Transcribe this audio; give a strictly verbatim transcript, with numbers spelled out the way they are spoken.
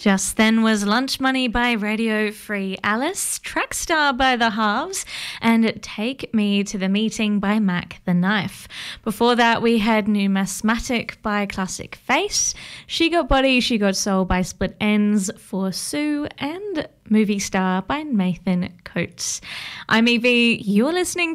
Just then was Lunch Money by Radio Free Alice, Trackstar by The Halves, and Take Me to the Meeting by Mac the Knife. Before that, we had Numismatic by Classic Face, She Got Body, She Got Soul by Split Ends for Sue, and Movie Star by Nathan Coates. I'm Evie, you're listening